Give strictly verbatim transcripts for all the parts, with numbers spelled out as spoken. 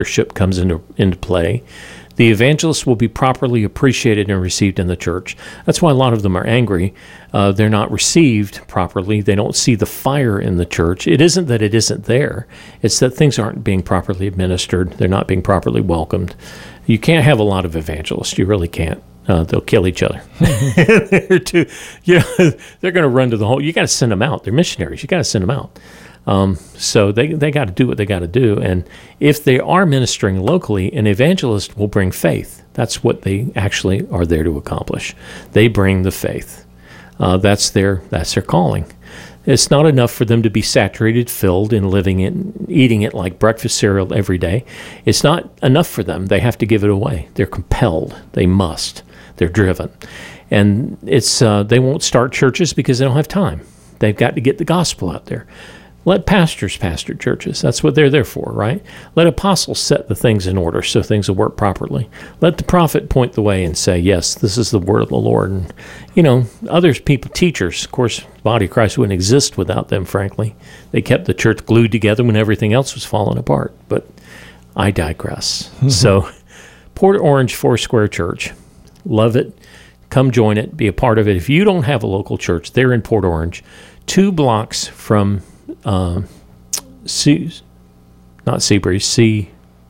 leadership comes into into play, the evangelist will be properly appreciated and received in the church. That's why a lot of them are angry. Uh, they're not received properly. They don't see the fire in the church. It isn't that it isn't there. It's that things aren't being properly administered. They're not being properly welcomed. You can't have a lot of evangelists. You really can't. Uh, they'll kill each other. they're too, you know, they're going to run to the whole. You got to send them out. They're missionaries. You got to send them out. Um, so they they got to do what they got to do. And if they are ministering locally, an evangelist will bring faith. That's what they actually are there to accomplish. They bring the faith. Uh, that's their that's their calling. It's not enough for them to be saturated, filled, and living it, eating it like breakfast cereal every day. It's not enough for them. They have to give it away. They're compelled. They must. They're driven. And it's uh, they won't start churches because they don't have time. They've got to get the gospel out there. Let pastors pastor churches. That's what they're there for, right? Let apostles set the things in order so things will work properly. Let the prophet point the way and say, yes, this is the word of the Lord. And, you know, others, people, teachers, of course, the body of Christ wouldn't exist without them, frankly. They kept the church glued together when everything else was falling apart. But I digress. Mm-hmm. So, Port Orange Foursquare Church, love it. Come join it. Be a part of it. If you don't have a local church, they're in Port Orange, two blocks from Uh, sea, not Seabreeze, Sea.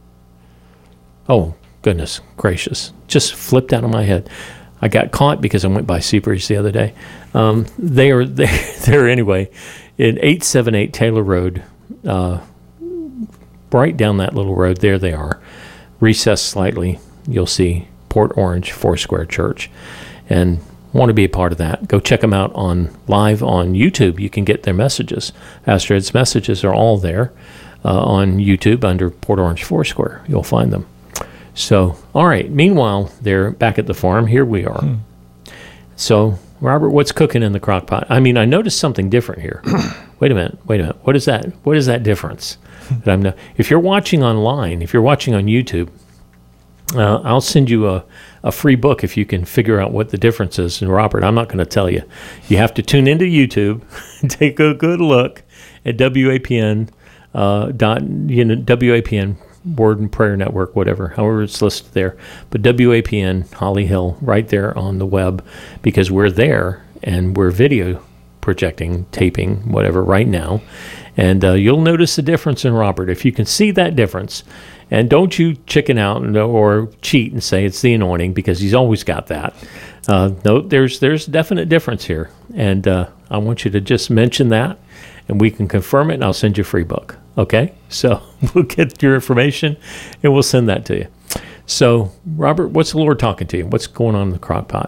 Oh, goodness gracious. Just flipped out of my head. I got caught because I went by Seabreeze the other day. Um, they are there anyway in eight seventy-eight Taylor Road, uh, right down that little road. There they are. Recessed slightly, you'll see Port Orange Foursquare Church. And want to be a part of that, go check them out on live on YouTube. You can get their messages. Pastor Ed's messages are all there uh, on YouTube under Port Orange Foursquare. You'll find them. So, all right. Meanwhile, they're back at the farm. Here we are. Hmm. So, Robert, what's cooking in the crock pot? I mean, I noticed something different here. Wait a minute. Wait a minute. What is that? What is that difference? that I'm not, if you're watching online, if you're watching on YouTube, Uh, I'll send you a, a free book if you can figure out what the difference is. And Robert, I'm not going to tell you. You have to tune into YouTube and take a good look at W A P N, uh, dot, you know, W A P N, Word and Prayer Network, whatever, however it's listed there. But W A P N, Holly Hill, right there on the web, because we're there and we're video projecting, taping, whatever, right now. And uh, you'll notice the difference in Robert. If you can see that difference, and don't you chicken out or cheat and say it's the anointing, because he's always got that. Uh, no, there's there's a definite difference here. And uh, I want you to just mention that, and we can confirm it, and I'll send you a free book. Okay? So we'll get your information, and we'll send that to you. So, Robert, what's the Lord talking to you? What's going on in the crock pot?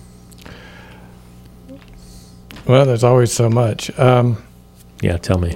Well, there's always so much. Um, yeah, tell me.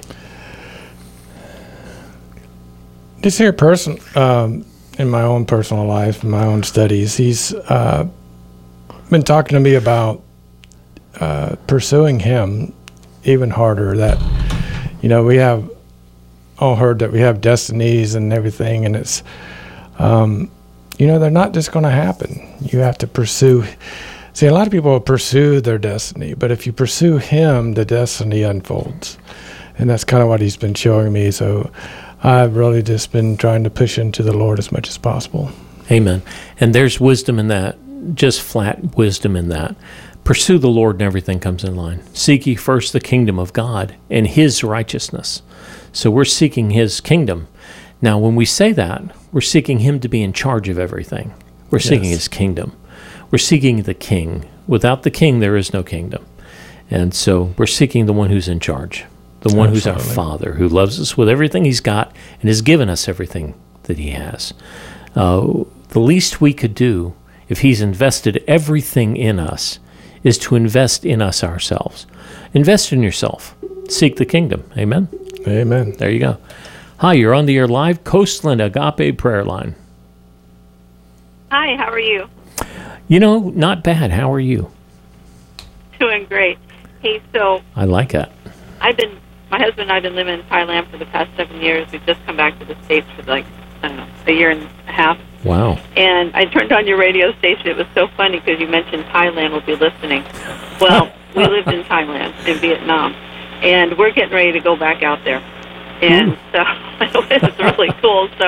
This here person, um, in my own personal life, in my own studies, he's uh, been talking to me about uh, pursuing him even harder. That, you know, we have all heard that we have destinies and everything, and it's, um, you know, they're not just going to happen. You have to pursue. See, a lot of people pursue their destiny, but if you pursue him, the destiny unfolds. And that's kind of what he's been showing me. So I've really just been trying to push into the Lord as much as possible. Amen. And there's wisdom in that, just flat wisdom in that. Pursue the Lord and everything comes in line. Seek ye first the kingdom of God and his righteousness. So we're seeking his kingdom. Now, when we say that, we're seeking him to be in charge of everything. We're seeking yes. his kingdom. We're seeking the king. Without the king, there is no kingdom. And so we're seeking the one who's in charge. The one Absolutely. Who's our Father, who loves us with everything he's got and has given us everything that he has. Uh, the least we could do, if he's invested everything in us, is to invest in us ourselves. Invest in yourself. Seek the kingdom. Amen? Amen. There you go. Hi, you're on the air live. Coastland Agape Prayer Line. Hi, how are you? You know, not bad. How are you? Doing great. Hey, so... I like that. I've been... My husband and I have been living in Thailand for the past seven years. We've just come back to the States for like, I don't know, a year and a half. Wow. And I turned on your radio station. It was so funny because you mentioned Thailand will be listening. Well, we lived in Thailand, in Vietnam, and we're getting ready to go back out there. And Ooh. so it was really cool. So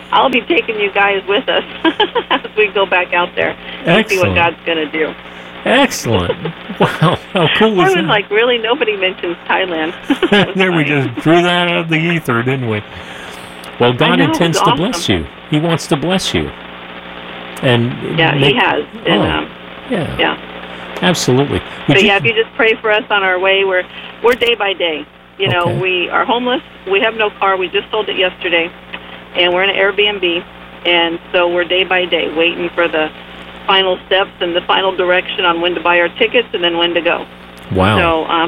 I'll be taking you guys with us as we go back out there and see what God's going to do. Excellent. Wow. How cool I is was that? like, really? Nobody mentions Thailand. There we just drew that out of the ether, didn't we? Well, God know, intends it's to awesome. bless you. He wants to bless you. And Yeah, make- he has. And, Oh, um, yeah. yeah. Absolutely. Would But you- yeah, if you just pray for us on our way, we're we're day by day. You know, Okay. we are homeless. We have no car. We just sold it yesterday, and we're in an Airbnb, and so we're day by day waiting for the final steps and the final direction on when to buy our tickets and then when to go. Wow. So, um,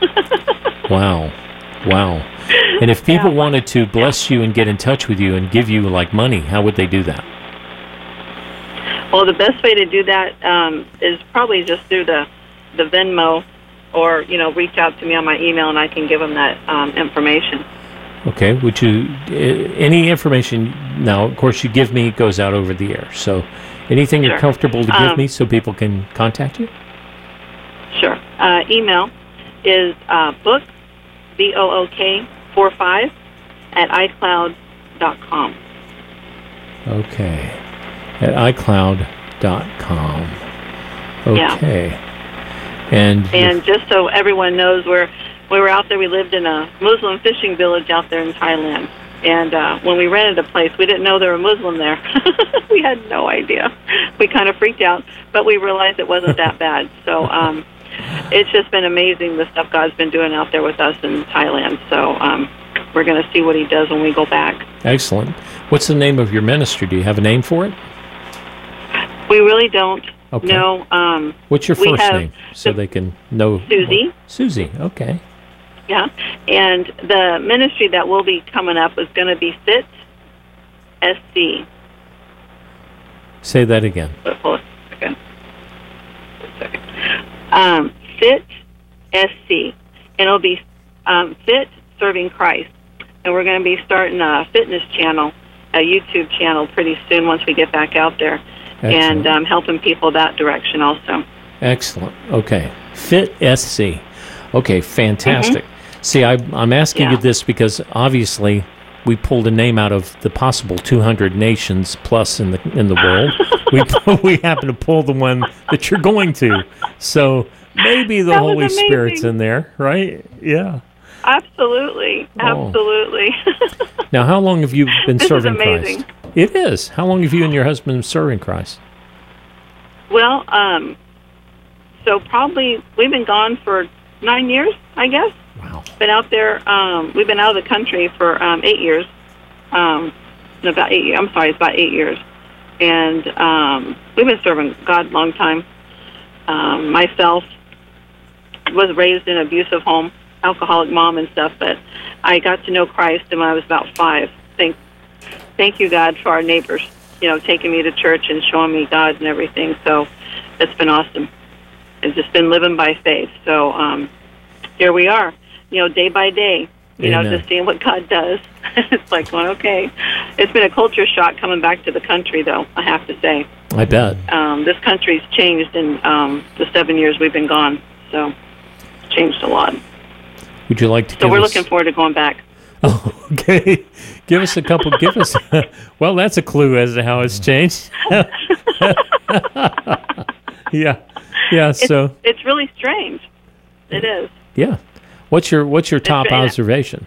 Wow. Wow. And if people Yeah. wanted to bless you and get in touch with you and give you like money, how would they do that? well, the best way to do that um, is probably just through the the Venmo, or you know, reach out to me on my email, and I can give them that um, information. Okay. Would you, uh, any information, now, of course, you give me goes out over the air. So anything you're Sure. comfortable to give Um, me so people can contact you? Sure. Uh, email is uh, book, B O O K, four five, at iCloud dot com. Okay. At iCloud dot com. Yeah. Okay. And, And just so everyone knows, we're, we were out there, we lived in a Muslim fishing village out there in Thailand. And uh, when we rented a place, we didn't know there were Muslim there. We had no idea. We kind of freaked out, but we realized it wasn't that bad. So um, it's just been amazing, the stuff God's been doing out there with us in Thailand. So um, we're going to see what he does when we go back. excellent. What's the name of your ministry? Do you have a name for it? We really don't Okay. know. Um, What's your we first have name so the- they can know? Susie. Susie. Okay. Yeah, and the ministry that will be coming up is going to be Fit S C. Say that again. But hold on a second. A second. Um, Fit S C, and it'll be um, Fit Serving Christ, and we're going to be starting a fitness channel, a YouTube channel, pretty soon once we get back out there, Excellent. and um, helping people that direction also. Excellent. Okay. Fit S C. Okay, fantastic. See, I, I'm asking Yeah. you this because obviously we pulled a name out of the possible two hundred nations plus in the in the world. we we happen to pull the one that you're going to. So maybe the That was Holy Spirit's amazing. in there, right? Yeah. Absolutely, Oh. absolutely. Now, how long have you been This is serving amazing. Christ? It is. How long have you and your husband been serving Christ? Well, um, so probably we've been gone for nine years, I guess. Wow. Been out there. Um, we've been out of the country for um, eight years. Um, no, about eight years. I'm sorry, it's about eight years. And um, we've been serving God a long time. Um, myself was raised in an abusive home, alcoholic mom and stuff, but I got to know Christ when I was about five. Thank, thank you, God, for our neighbors, you know, taking me to church and showing me God and everything. So it's been awesome. It's just been living by faith. So um, here we are, you know, day by day, you Amen. know, just seeing what God does. It's like, well, okay. It's been a culture shock coming back to the country, though, I have to say. I bet. Um, this country's changed in um, the seven years we've been gone. So it's changed a lot. Would you like to So give we're us... looking forward to going back. Oh, okay. Give us a couple. Give us. Well, that's a clue as to how it's changed. yeah, yeah. It's, So it's really strange. It is. yeah. What's your What's your top been- observation?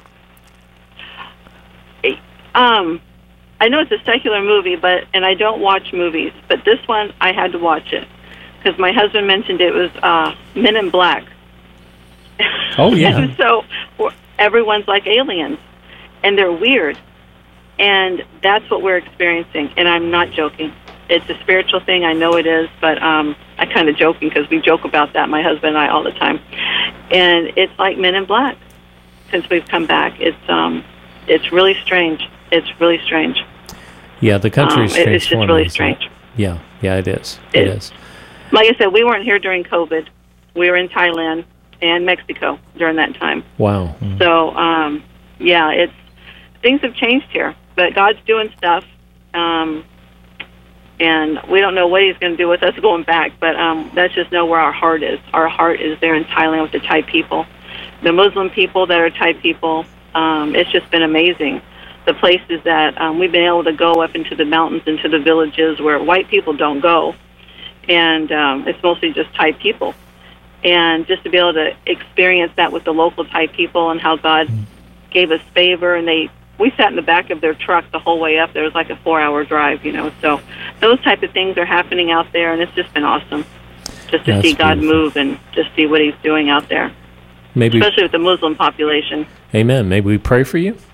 Um, I know it's a secular movie, but and I don't watch movies, but this one I had to watch it because my husband mentioned it was uh, Men in Black. Oh yeah. And so everyone's like aliens, and they're weird, and that's what we're experiencing. And I'm not joking. It's a spiritual thing. I know it is, but um, I kind of joking because we joke about that, my husband and I, all the time. And it's like Men in Black since we've come back. It's um, it's really strange. It's really strange. Yeah, the country is Um, it- it's just transforming, really isn't it? strange. Yeah, yeah, it is. It It- is. Like I said, we weren't here during COVID. We were in Thailand and Mexico during that time. Wow. So, um, yeah, it's things have changed here, but God's doing stuff, um, and we don't know what He's going to do with us going back. But um, let's just know where our heart is. Our heart is there in Thailand with the Thai people, the Muslim people that are Thai people. Um, it's just been amazing. the places that um, we've been able to go up into the mountains, into the villages where white people don't go, and um, it's mostly just Thai people. And just to be able to experience that with the local Thai people and how God mm. gave us favor, and they we sat in the back of their truck the whole way up. There was like a four-hour drive, you know. So those type of things are happening out there, and it's just been awesome just to That's see God beautiful. move and just see what He's doing out there, Maybe, especially with the Muslim population. Amen. Maybe we pray for you?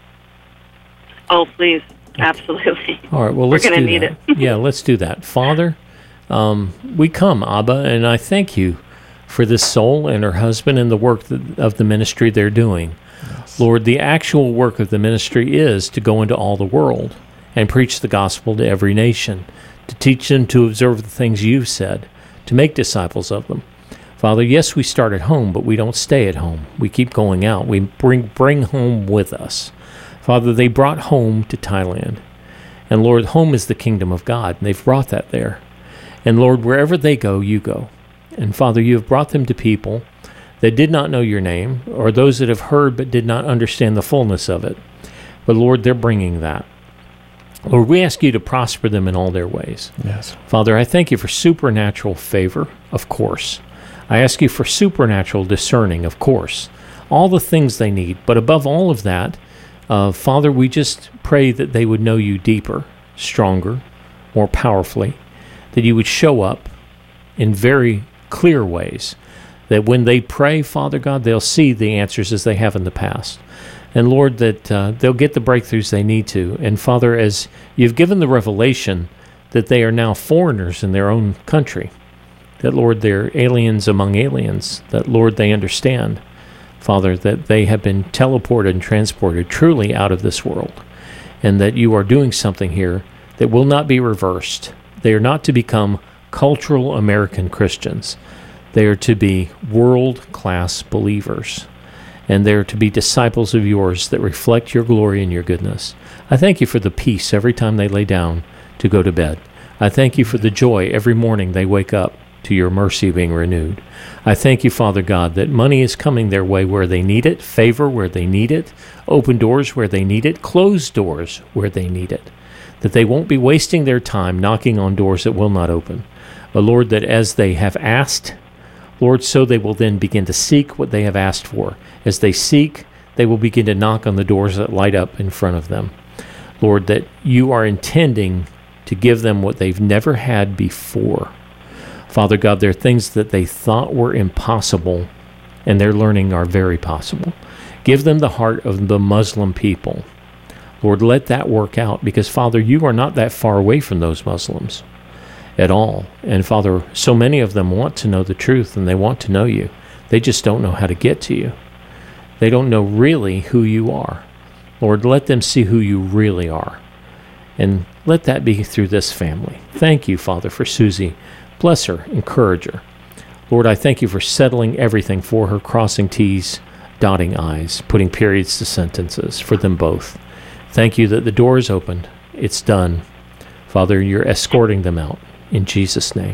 Oh, please. Absolutely. All right, well, We're let's gonna do need that. it. Yeah, let's do that. Father, um, we come, Abba, and I thank you for this soul and her husband and the work that, of the ministry they're doing. Yes. Lord, the actual work of the ministry is to go into all the world and preach the gospel to every nation, to teach them to observe the things you've said, to make disciples of them. Father, yes, we start at home, but we don't stay at home. We keep going out. We bring bring home with us. Father, they brought home to Thailand. And Lord, home is the kingdom of God, and they've brought that there. And Lord, wherever they go, you go. And Father, you have brought them to people that did not know your name, or those that have heard but did not understand the fullness of it. But Lord, they're bringing that. Lord, we ask you to prosper them in all their ways. Yes. Father, I thank you for supernatural favor, of course. I ask you for supernatural discerning, of course. All the things they need. But above all of that, uh, Father, we just pray that they would know you deeper, stronger, more powerfully, that you would show up in very clear ways, that when they pray, Father God, they'll see the answers as they have in the past. And Lord, that uh, they'll get the breakthroughs they need to. And Father, as you've given the revelation that they are now foreigners in their own country, that, Lord, they're aliens among aliens, that, Lord, they understand, Father, that they have been teleported and transported truly out of this world, and that you are doing something here that will not be reversed. They are not to become cultural American Christians. They are to be world-class believers, and they are to be disciples of yours that reflect your glory and your goodness. I thank you for the peace every time they lay down to go to bed. I thank you for the joy every morning they wake up to your mercy being renewed. I thank you, Father God, that money is coming their way where they need it, favor where they need it, open doors where they need it, closed doors where they need it, that they won't be wasting their time knocking on doors that will not open. But Lord, that as they have asked, Lord, so they will then begin to seek what they have asked for. As they seek, they will begin to knock on the doors that light up in front of them. Lord, that you are intending to give them what they've never had before. Father God, there are things that they thought were impossible, and they're learning are very possible. Give them the heart of the Muslim people. Lord, let that work out, because, Father, you are not that far away from those Muslims at all. And, Father, so many of them want to know the truth, and they want to know you. They just don't know how to get to you. They don't know really who you are. Lord, let them see who you really are. And let that be through this family. Thank you, Father, for Susie. Bless her, encourage her. Lord, I thank you for settling everything for her, crossing T's, dotting I's, putting periods to sentences for them both. Thank you that the door is opened. It's done. Father, you're escorting them out. In Jesus' name.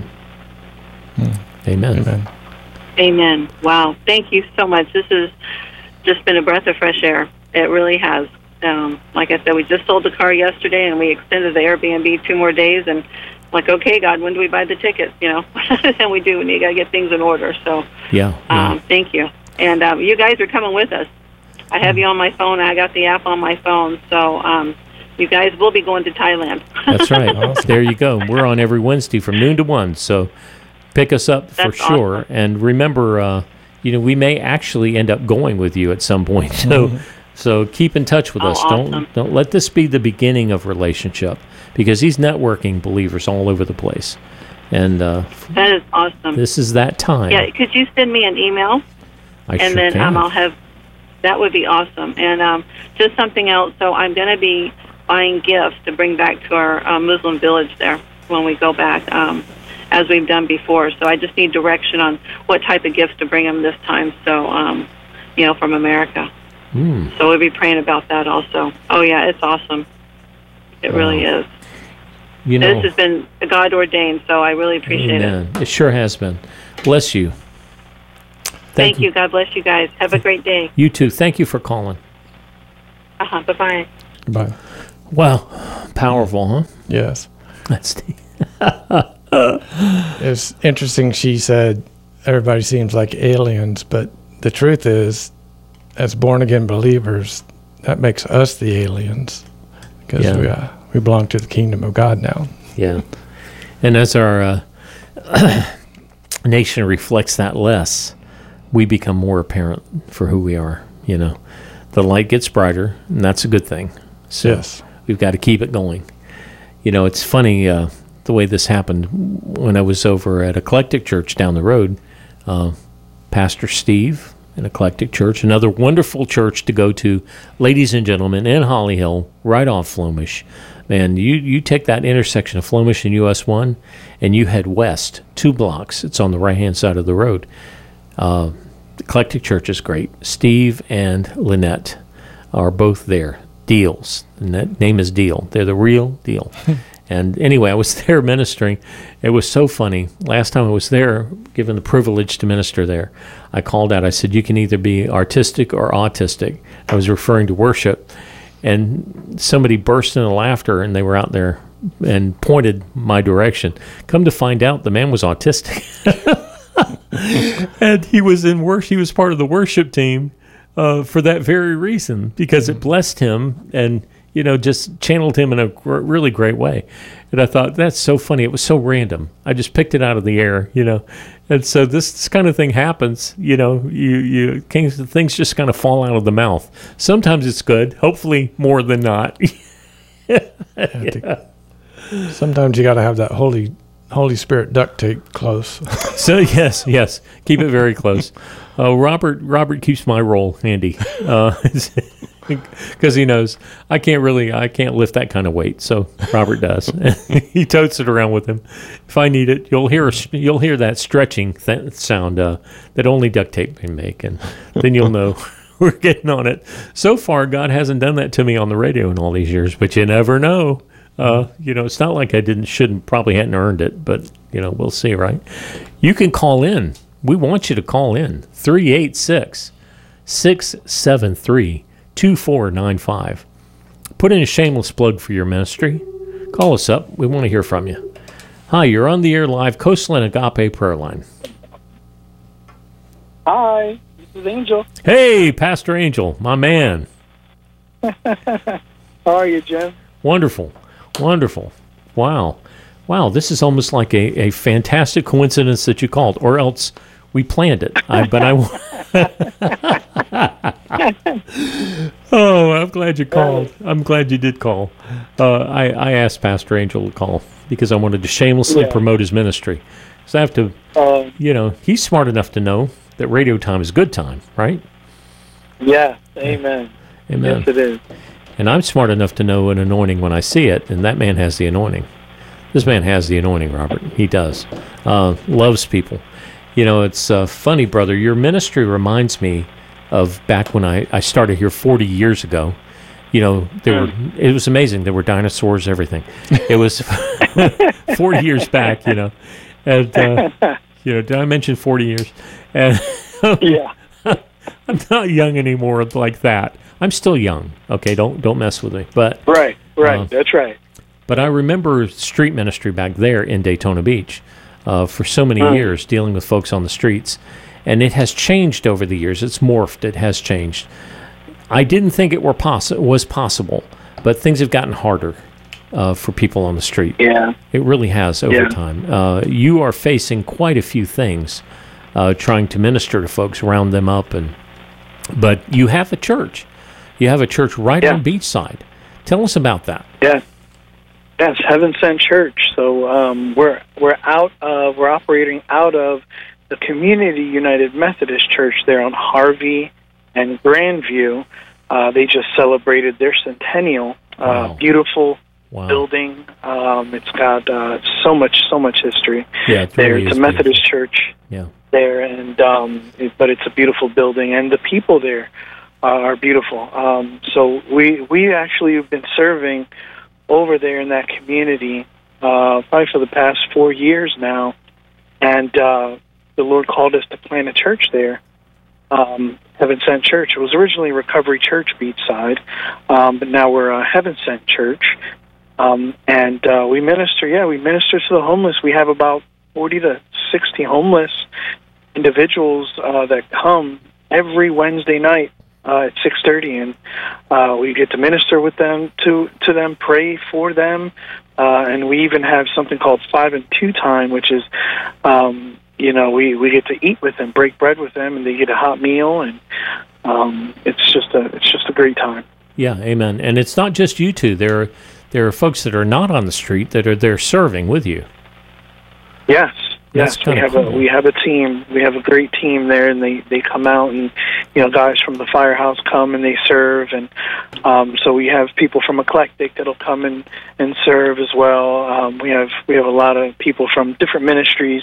Hmm. Amen. Amen. Amen. Wow. Thank you so much. This has just been a breath of fresh air. It really has. Um, like I said, we just sold the car yesterday, and we extended the Airbnb two more days, and like, okay, God, when do we buy the tickets? You know, and we do, and you got to get things in order. So, yeah, yeah. Um, thank you. And um, you guys are coming with us. I have you on my phone. I got the app on my phone. So, um, you guys will be going to Thailand. That's right. Awesome. There you go. We're on every Wednesday from noon to one. So, pick us up for That's sure. Awesome. And remember, uh, you know, we may actually end up going with you at some point. So, mm-hmm. so keep in touch with oh, us. Awesome. Don't don't let this be the beginning of relationship, because he's networking believers all over the place. And uh, that is awesome. This is that time. Yeah, could you send me an email? I and sure then can. Um, I'll have, that would be awesome. And um, just something else. So I'm going to be buying gifts to bring back to our uh, Muslim village there when we go back, um, as we've done before. So I just need direction on what type of gifts to bring them this time. So, um, you know, from America. Mm. So we'll be praying about that also. Oh, yeah, it's awesome. It wow. really is. You know, this has been God ordained, so I really appreciate amen. it. It sure has been. Bless you. Thank, Thank you. you. God bless you guys. Have a great day. You too. Thank you for calling. Uh-huh. Bye-bye. Bye. Wow, powerful, huh? Yes. That's It's interesting. She said everybody seems like aliens, but the truth is, as born-again believers, that makes us the aliens because Yeah. we, uh, we belong to the kingdom of God now. yeah. And as our uh, nation reflects that less, we become more apparent for who we are. You know, the light gets brighter, and that's a good thing. So Yes. we've got to keep it going. You know, it's funny uh, the way this happened when I was over at Eclectic Church down the road. Uh, Pastor Steve, an Eclectic Church, another wonderful church to go to, ladies and gentlemen, in Holly Hill, right off Flomish. Man, you, you take that intersection of Flomish and U S one, and you head west two blocks. It's on the right-hand side of the road. Uh, Eclectic Church is great. Steve and Lynette are both there. Deals. And that name is Deal. They're the real deal. And anyway, I was there ministering. It was so funny. Last time I was there, given the privilege to minister there, I called out. I said, you can either be artistic or autistic. I was referring to worship. And somebody burst into laughter, and they were out there and pointed my direction. Come to find out, the man was autistic. And he was in worship. He was part of the worship team uh, for that very reason, because it blessed him and, you know, just channeled him in a gr- really great way. And I thought, that's so funny. It was so random. I just picked it out of the air, you know. And so this, this kind of thing happens, you know, you, you things, things just kind of fall out of the mouth. Sometimes it's good, hopefully more than not. Yeah. Sometimes you got to have that Holy Holy Spirit duct tape close. So yes, yes, keep it very close. Uh, Robert Robert keeps my roll handy because he knows I can't really I can't lift that kind of weight. So Robert does. He totes it around with him. If I need it, you'll hear a, you'll hear that stretching th- sound uh, that only duct tape can make, and then you'll know we're getting on it. So far, God hasn't done that to me on the radio in all these years, but you never know. Uh, you know, it's not like I didn't, shouldn't, probably hadn't earned it, but, you know, we'll see, right? You can call in. We want you to call in. three eight six, six seven three, two four nine five. Put in a shameless plug for your ministry. Call us up. We want to hear from you. Hi, you're on the air live, Coastline Agape Prayer Line. Hi, this is Angel. Hey, Pastor Angel, my man. How are you, Jim? Wonderful. Wonderful. Wow. Wow, this is almost like a, a fantastic coincidence that you called, or else we planned it. I, but I. Oh, I'm glad you called. I'm glad you did call. Uh, I, I asked Pastor Angel to call because I wanted to shamelessly Yeah. promote his ministry. So I have to, Um, you know, he's smart enough to know that radio time is good time, right? yeah, amen. Amen. Yes, it is. And I'm smart enough to know an anointing when I see it, and that man has the anointing. This man has the anointing, Robert. He does. Uh, loves people. You know, it's uh, funny, brother. Your ministry reminds me of back when I, I started here forty years ago. You know, there were, it was amazing. There were dinosaurs, everything. It was forty years back, you know. And, uh, you know, did I mention forty years? And Yeah. I'm not young anymore like that. I'm still young. Okay, don't don't mess with me. But Right, right. Uh, That's right. but I remember street ministry back there in Daytona Beach uh, for so many Mm. years, dealing with folks on the streets, and it has changed over the years. It's morphed. It has changed. I didn't think it were possi- was possible, but things have gotten harder uh, for people on the street. Yeah. It really has over Yeah. time. Uh, you are facing quite a few things, uh, trying to minister to folks, round them up, and but you have a church. You have a church right Yeah. on Beachside. Tell us about that. Yeah. Yes, Heaven Sent Church. So um, we're we're out of we're operating out of the Community United Methodist Church there on Harvey and Grandview. Uh, they just celebrated their centennial. Uh, Wow. Beautiful Wow. building. Um, it's got uh, so much so much history. Yeah, it There, really it's is a Methodist beautiful. church Yeah. there, and um, it, but it's a beautiful building, and the people there uh, are beautiful. Um, so we we actually have been serving over there in that community uh, probably for the past four years now, and uh, the Lord called us to plant a church there, um, Heaven Sent Church. It was originally Recovery Church Beachside, um, but now we're a Heaven Sent Church. Um, and uh, we minister, yeah, we minister to the homeless. We have about forty to sixty homeless individuals uh, that come every Wednesday night uh, at six thirty, and uh, we get to minister with them, to to them, pray for them, uh, and we even have something called Five and Two Time, which is, um, you know, we, we get to eat with them, break bread with them, and they get a hot meal, and um, it's just a it's just a great time. Yeah, amen. And it's not just you two. There are, there are folks that are not on the street that are there serving with you. Yes. That's Yes, we have cool. a we have a team. We have a great team there, and they, they come out, and you know, guys from the firehouse come and they serve, and um, so we have people from Eclectic that'll come and, and serve as well. Um, we have we have a lot of people from different ministries,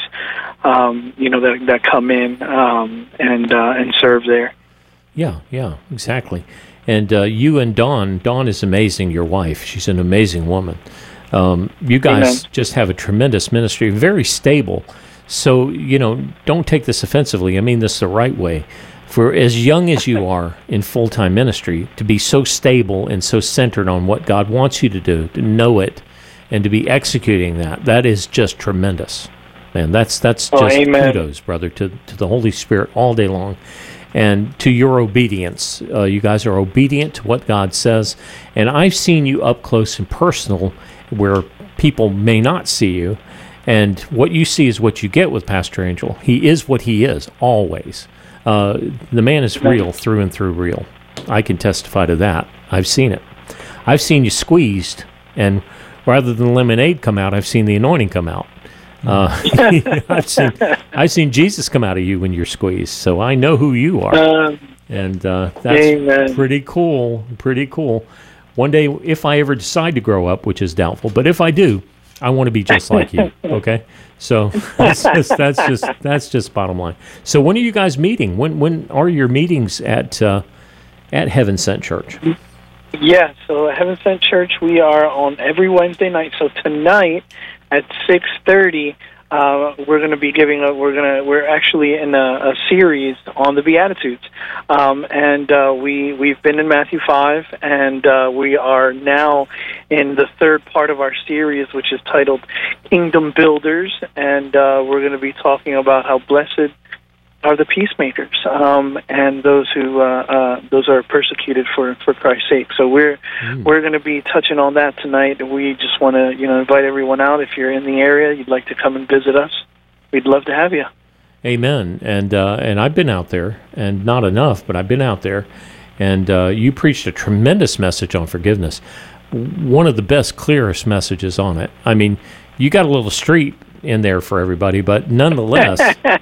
um, you know, that that come in um, and uh, and serve there. Yeah, yeah, exactly. And uh, you and Dawn, Dawn is amazing, your wife. She's an amazing woman. Um, you guys Amen. just have a tremendous ministry, very stable. So, you know, don't take this offensively. I mean this the right way. For as young as you are in full-time ministry, to be so stable and so centered on what God wants you to do, to know it, and to be executing that, that is just tremendous. Man, that's that's Oh, just amen. kudos, brother, to, to the Holy Spirit all day long. And to your obedience. Uh, you guys are obedient to what God says. And I've seen you up close and personal where people may not see you. And what you see is what you get with Pastor Angel. He is what he is, always. Uh, the man is real, through and through real. I can testify to that. I've seen it. I've seen you squeezed, and rather than lemonade come out, I've seen the anointing come out. Uh, I've seen I've seen Jesus come out of you when you're squeezed, so I know who you are, Um, and uh, that's Amen. pretty cool. Pretty cool. One day, if I ever decide to grow up, which is doubtful, but if I do, I want to be just like you. Okay, so that's just, that's just that's just bottom line. So when are you guys meeting? When when are your meetings at uh, at Heaven Sent Church? Yeah, so at Heaven Sent Church, we are on every Wednesday night. So tonight at six thirty, uh, we're going to be giving a. We're going to. We're actually in a, a series on the Beatitudes, um, and uh, we we've been in Matthew five, and uh, we are now in the third part of our series, which is titled Kingdom Builders, and uh, we're going to be talking about how blessed are the peacemakers, um, and those who uh, uh, those are persecuted for, for Christ's sake. So we're Mm. we're going to be touching on that tonight. And we just want to you know invite everyone out. If you're in the area, you'd like to come and visit us, we'd love to have you. Amen. And uh, and I've been out there, and not enough, but I've been out there, and uh, you preached a tremendous message on forgiveness. One of the best, clearest messages on it. I mean, you got a little street in there for everybody, but nonetheless,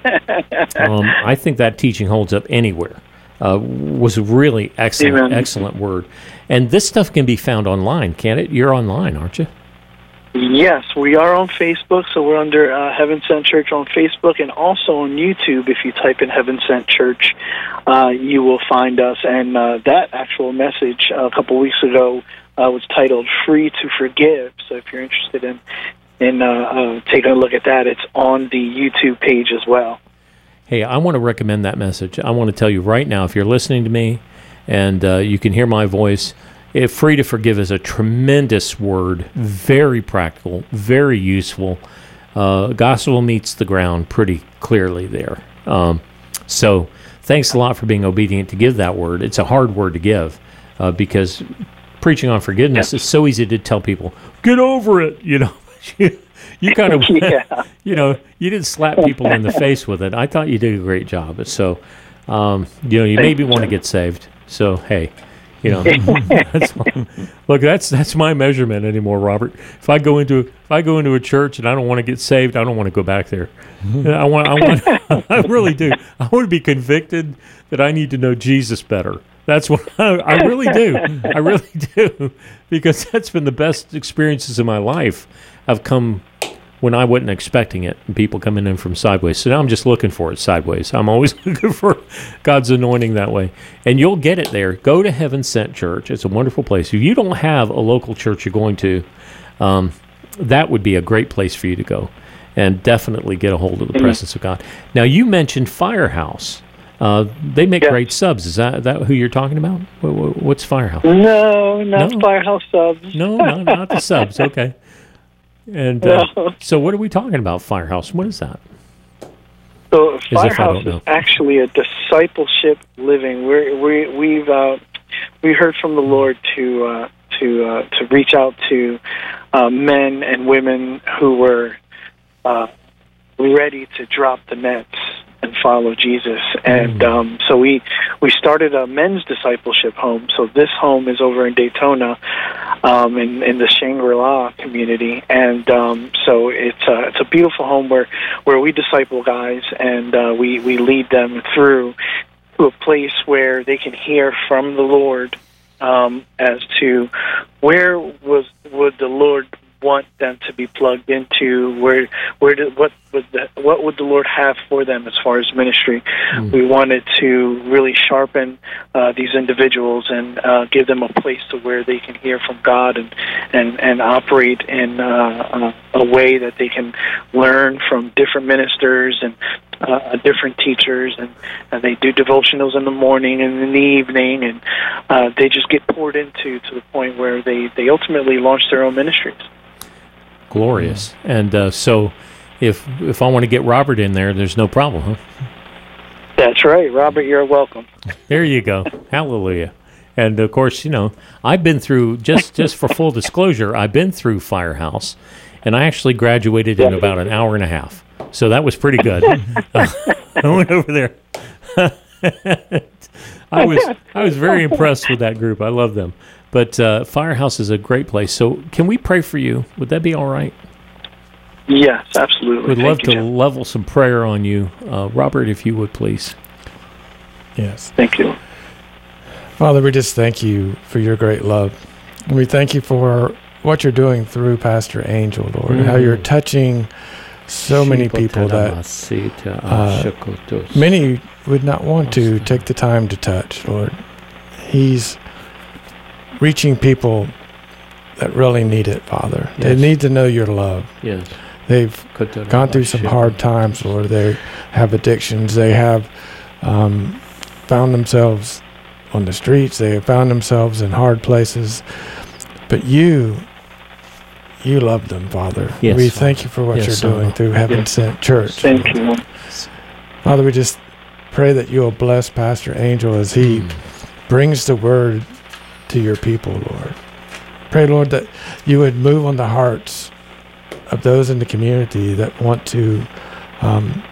um, I think that teaching holds up anywhere. Uh, was a really excellent, Amen. excellent word. And this stuff can be found online, can't it? You're online, aren't you? Yes, we are on Facebook, so we're under uh, Heaven Sent Church on Facebook, and also on YouTube. If you type in Heaven Sent Church, uh, you will find us. And uh, that actual message uh, a couple weeks ago uh, was titled "Free to Forgive." So if you're interested in in uh, uh, taking a look at that, it's on the YouTube page as well. Hey, I want to recommend that message. I want to tell you right now, if you're listening to me and uh, you can hear my voice, it, free to forgive is a tremendous word, very practical, very useful. Uh, gospel meets the ground pretty clearly there. Um, so thanks a lot for being obedient to give that word. It's a hard word to give uh, because preaching on forgiveness is so easy to tell people, get over it, you know. You kind of, Yeah. you know, you didn't slap people in the face with it. I thought you did a great job. So, um, you know, you maybe want to get saved. So, hey, you know, that's, look, that's that's my measurement anymore, Robert. If I go into if I go into a church and I don't want to get saved, I don't want to go back there. I want, I want, I really do. I want to be convicted that I need to know Jesus better. That's what I, I really do. I really do, because that's been the best experiences of my life. I've come when I wasn't expecting it, and people coming in from sideways. So now I'm just looking for it sideways. I'm always looking for God's anointing that way. And you'll get it there. Go to Heaven Sent Church. It's a wonderful place. If you don't have a local church you're going to, um, that would be a great place for you to go and definitely get a hold of the presence of God. Now, you mentioned Firehouse. Uh, they make Yeah. great subs. Is that that who you're talking about? What, what, what's Firehouse? No, not No. Firehouse Subs. No, not, not the subs. Okay. And uh, No. so, what are we talking about? Firehouse. What is that? So if I Firehouse don't know. is actually a discipleship living. We're, we we've uh, we heard from the Lord to uh, to uh, to reach out to uh, men and women who were uh, ready to drop the nets and follow Jesus. And um, so we we started a men's discipleship home. So this home is over in Daytona, um, in in the Shangri-La community. And um, so it's a, it's a beautiful home where where we disciple guys, and uh, we we lead them through to a place where they can hear from the Lord um, as to where was would the Lord want them to be plugged into, where where did, what would the, what would the Lord have for them as far as ministry. Mm. We wanted to really sharpen uh, these individuals and uh, give them a place to where they can hear from God and and, and operate in uh, a way that they can learn from different ministers and uh, different teachers, and, and they do devotionals in the morning and in the evening, and uh, they just get poured into to the point where they, they ultimately launch their own ministries. Glorious. And uh, so if if I want to get Robert in there, there's no problem, huh? That's right. Robert, you're welcome. There you go. Hallelujah. And, of course, you know, I've been through, just, just for full disclosure, I've been through Firehouse, and I actually graduated in about an hour and a half. So that was pretty good. uh, I went over there. I was I was very impressed with that group. I love them. But uh, Firehouse is a great place. So can we pray for you? Would that be all right? Yes, absolutely. We'd Thank love you, to Jim. level some prayer on you. Uh, Robert, if you would, please. Yes. Thank you. Father, we just thank you for your great love. And we thank you for what you're doing through Pastor Angel, Lord, Mhm. how you're touching so many people that uh, many would not want to take the time to touch, Lord. He's reaching people that really need it, Father. They Yes. need to know your love. Yes. They've gone through some hard times, Lord. They have addictions. They have um, found themselves on the streets. They have found themselves in hard places. But you, you love them, Father. Yes, we Father. thank you for what Yes, you're Father. doing through Heaven Yes. Sent Church. Thank you. Father, we just pray that you'll bless Pastor Angel as he Mm. brings the word to your people, Lord. Pray, Lord, that you would move on the hearts of those in the community that want to um,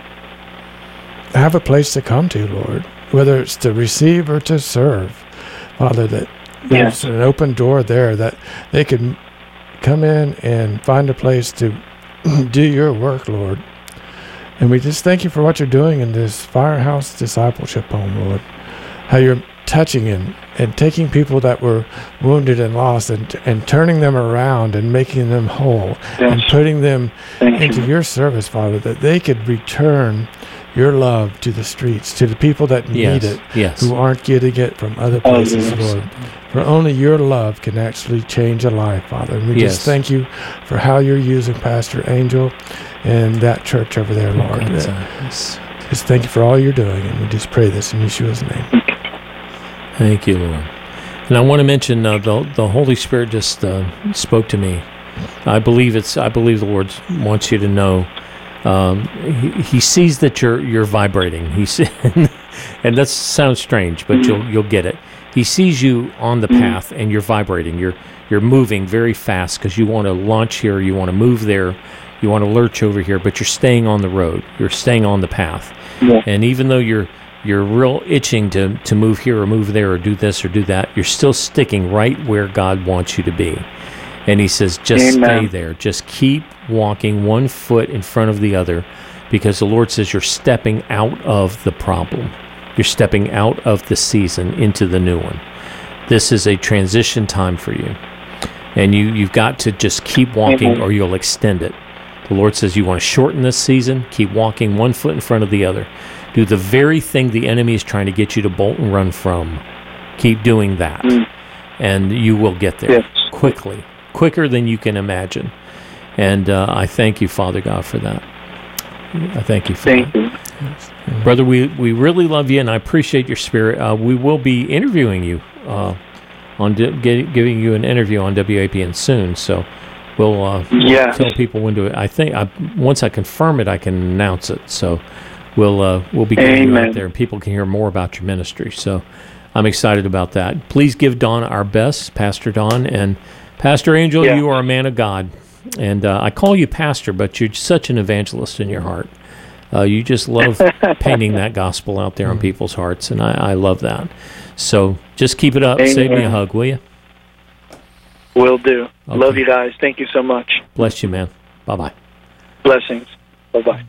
have a place to come to, Lord, whether it's to receive or to serve. Father, that there's Yes. an open door there that they could come in and find a place to do your work, Lord. And we just thank you for what you're doing in this Firehouse Discipleship Home, Lord. How you're touching and, and taking people that were wounded and lost and and turning them around and making them whole and Yes. putting them Thank into you. your service, Father, that they could return your love to the streets, to the people that Yes. need it, Yes. who aren't getting it from other Oh, places, yes. Lord. For only your love can actually change a life, Father. And we Yes. just thank you for how you're using Pastor Angel and that church over there, Lord. That's, Uh, uh, yes. Just thank you for all you're doing, and we just pray this in Yeshua's name. Thank you, Lord. And I want to mention uh, the the Holy Spirit just uh, spoke to me. I believe it's. I believe the Lord wants you to know. Um, he, he sees that you're you're vibrating. He see, and that sounds strange, but you'll you'll get it. He sees you on the path, and you're vibrating. You're you're moving very fast because you want to launch here. You want to move there. You want to lurch over here, but you're staying on the road. You're staying on the path. Yeah. And even though you're you're real itching to, to move here or move there or do this or do that, you're still sticking right where God wants you to be. And he says, just Amen. stay there. Just keep walking one foot in front of the other, because the Lord says you're stepping out of the problem. You're stepping out of the season into the new one. This is a transition time for you. And you, you've got to just keep walking Amen. or you'll extend it. The Lord says you want to shorten this season, keep walking one foot in front of the other. Do the very thing the enemy is trying to get you to bolt and run from. Keep doing that. Mm. And you will get there Yes. quickly, quicker than you can imagine. And uh, I thank you, Father God, for that. I thank you for Thank that. you. Brother, we, we really love you, and I appreciate your spirit. Uh, we will be interviewing you, uh, on di- get, giving you an interview on W A P N soon, so we'll, uh, Yes. tell people when to. I think I, once I confirm it, I can announce it. So we'll uh, we'll be getting you out Amen. there, and people can hear more about your ministry. So I'm excited about that. Please give Don our best, Pastor Don, and Pastor Angel. Yeah. You are a man of God, and uh, I call you pastor, but you're such an evangelist in your heart. Uh, you just love painting that gospel out there on people's hearts, and I, I love that. So just keep it up. Amen. Save me a hug, will you? Will do. Okay. Love you guys. Thank you so much. Bless you, man. Bye-bye. Blessings. Bye-bye.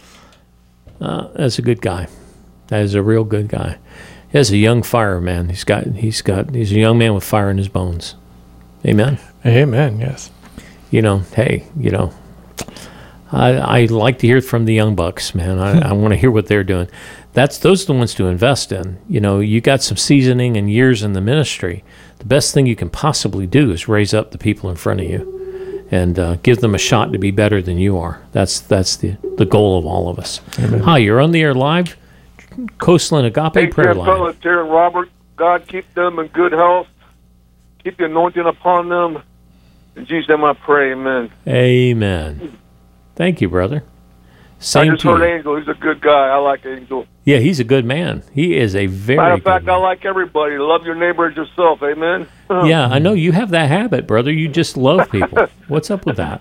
Uh, that's a good guy. That is a real good guy. He's a young fire, man. He's got, he's got, he's a young man with fire in his bones. Amen. Amen. Yes. You know, hey, you know, I, I like to hear from the young bucks, man. I, I want to hear what they're doing. That's those are the ones to invest in. You know, you got some seasoning and years in the ministry. The best thing you can possibly do is raise up the people in front of you and uh, give them a shot to be better than you are. That's that's the, the goal of all of us. Amen. Hi, you're on the air live. Coastland Agape Hey, Prayer Tim Line. Fellas, Terry and Robert, God keep them in good health. Keep the anointing upon them. In Jesus' name I pray, amen. Amen. Thank you, brother. I Same just to heard you. Angel. He's a good guy. I like Angel. Yeah, he's a good man. He is a very Matter of good fact, man. I like everybody. Love your neighbor as yourself, amen. Yeah, I know you have that habit, brother. You just love people. What's up with that?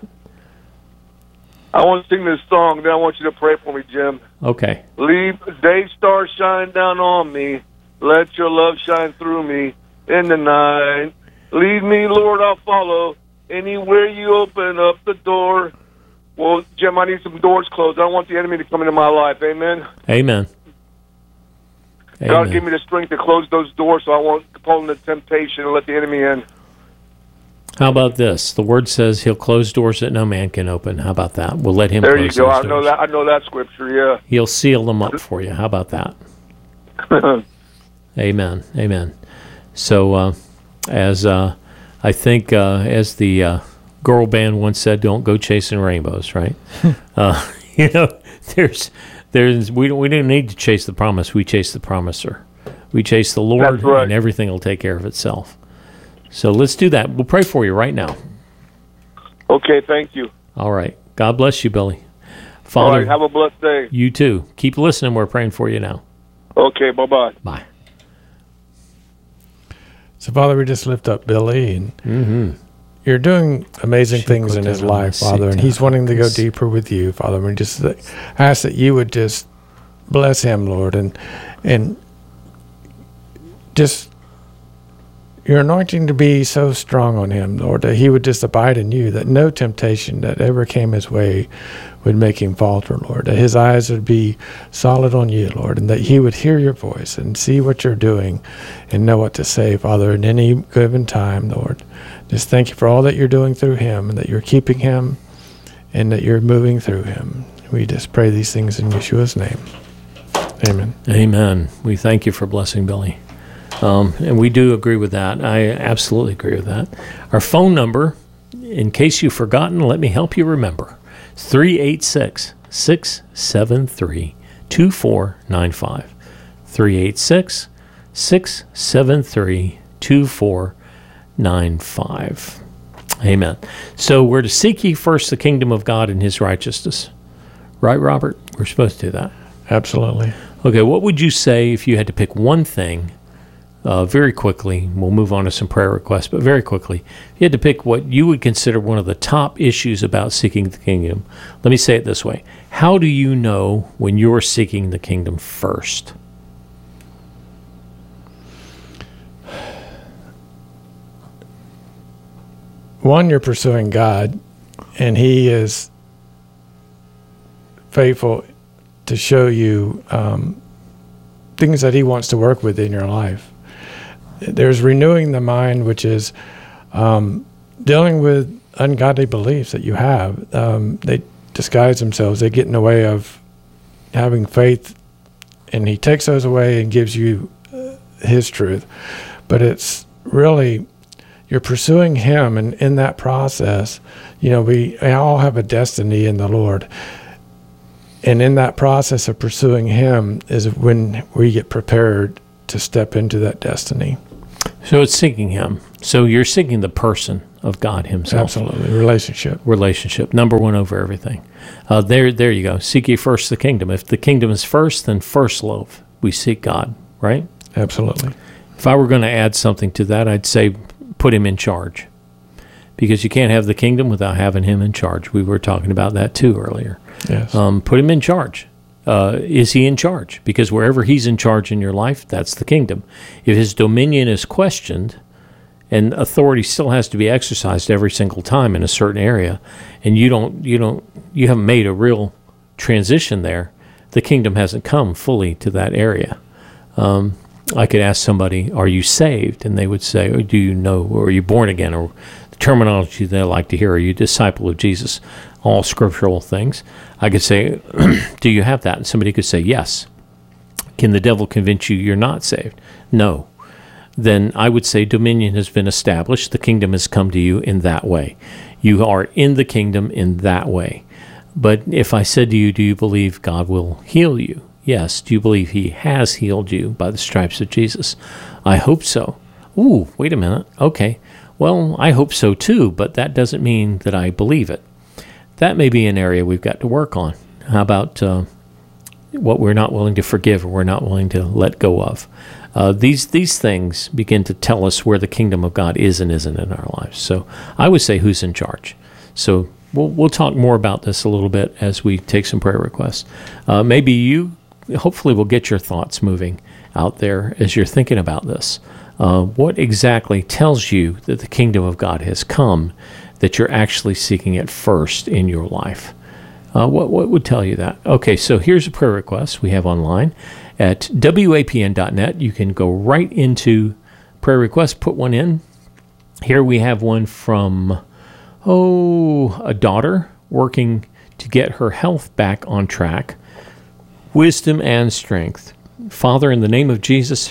I want to sing this song, then I want you to pray for me, Jim. Okay. Leave day star shine down on me. Let your love shine through me in the night. Lead me, Lord, I'll follow. Anywhere you open up the door. Well, Jim, I need some doors closed. I don't want the enemy to come into my life. Amen. Amen. God, Amen. give me the strength to close those doors so I won't fall into temptation and let the enemy in. How about this? The word says he'll close doors that no man can open. How about that? We'll let him There you close go. those I know doors. that. I know that scripture. Yeah. He'll seal them up for you. How about that? Amen. Amen. So, uh, as uh, I think, uh, as the uh, girl band once said, "Don't go chasing rainbows." Right? uh, you know, there's, there's, we don't, we don't need to chase the promise. We chase the promiser. We chase the Lord, That's right. and everything will take care of itself. So let's do that. We'll pray for you right now. Okay. Thank you. All right. God bless you, Billy. All Father, right. Have a blessed day. you too. Keep listening. We're praying for you now. Okay. Bye bye. Bye. So, Father, we just lift up Billy, and you're doing amazing things in his life, Father, and he's wanting to go deeper with you, Father. We just ask that you would just bless him, Lord, and and just your anointing to be so strong on him, Lord, that he would just abide in you, that no temptation that ever came his way would make him falter, Lord, that his eyes would be solid on you, Lord, and that he would hear your voice and see what you're doing and know what to say, Father, in any given time, Lord. Just thank you for all that you're doing through him, and that you're keeping him, and that you're moving through him. We just pray these things in Yeshua's name. Amen. Amen. We thank you for blessing Billy. Um, and we do agree with that. I absolutely agree with that. Our phone number, in case you've forgotten, let me help you remember. three eight six, six seven three, two four nine five. three eight six, six seven three, two four nine five. Amen. So we're to seek ye first the kingdom of God and his righteousness. Right, Robert? We're supposed to do that. Absolutely. Okay, what would you say if you had to pick one thing, uh, very quickly, we'll move on to some prayer requests, but very quickly, if you had to pick what you would consider one of the top issues about seeking the kingdom, let me say it this way. How do you know when you're seeking the kingdom first? One, you're pursuing God, and he is faithful to show you um, things that he wants to work with in your life. There's renewing the mind, which is um, dealing with ungodly beliefs that you have. Um, they disguise themselves. They get in the way of having faith, and he takes those away and gives you uh, his truth. But it's really, you're pursuing him, and in that process, you know, we all have a destiny in the Lord. And in that process of pursuing him is when we get prepared to step into that destiny. So it's seeking him. So you're seeking the person of God himself. Absolutely. Relationship. Relationship. Number one over everything. Uh, there, there you go. Seek ye first the kingdom. If the kingdom is first, then first love. We seek God, right? Absolutely. If I were going to add something to that, I'd say put him in charge. Because you can't have the kingdom without having him in charge. We were talking about that too earlier. Yes. Um, put him in charge. Uh, is he in charge? Because wherever he's in charge in your life, that's the kingdom. If his dominion is questioned, and authority still has to be exercised every single time in a certain area, and you don't, you don't, you haven't made a real transition there, the kingdom hasn't come fully to that area. Um, I could ask somebody, "Are you saved?" And they would say, "Do you know? Or are you born again?" Or the terminology they like to hear, "Are you a disciple of Jesus?" All scriptural things. I could say, "Do you have that?" And somebody could say, "Yes." Can the devil convince you you're not saved? No. Then I would say dominion has been established. The kingdom has come to you in that way. You are in the kingdom in that way. But if I said to you, do you believe God will heal you? Yes. Do you believe he has healed you by the stripes of Jesus? I hope so. Ooh, wait a minute. Okay. Well, I hope so too, but that doesn't mean that I believe it. That may be an area we've got to work on. How about uh, what we're not willing to forgive or we're not willing to let go of? Uh, these these things begin to tell us where the kingdom of God is and isn't in our lives. So I would say who's in charge. So we'll we'll talk more about this a little bit as we take some prayer requests. Uh, maybe you, hopefully, will get your thoughts moving out there as you're thinking about this. Uh, what exactly tells you that the kingdom of God has come, that you're actually seeking it first in your life? Uh, what what would tell you that? Okay, so here's a prayer request we have online at W A P N dot net. You can go right into prayer requests, put one in. Here we have one from, oh, a daughter working to get her health back on track. Wisdom and strength. Father, in the name of Jesus,